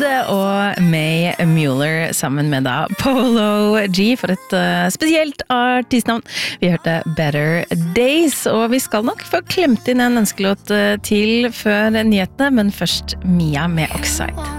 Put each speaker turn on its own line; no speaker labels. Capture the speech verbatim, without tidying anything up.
og May Mueller sammen med da Polo G for et uh, spesielt artistnavn. Vi hørte Better Days, og vi skal nok få klemt inn en ønskelåt til før nyhetene, men først Mia med Oxide.